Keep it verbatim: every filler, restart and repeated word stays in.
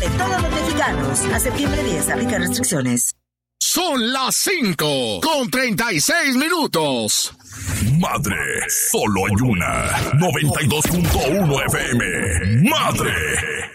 de todos los mexicanos. A septiembre diez, aplica restricciones. Son las cinco con treinta y seis minutos. Madre, solo hay una. noventa y dos punto uno F M. Madre.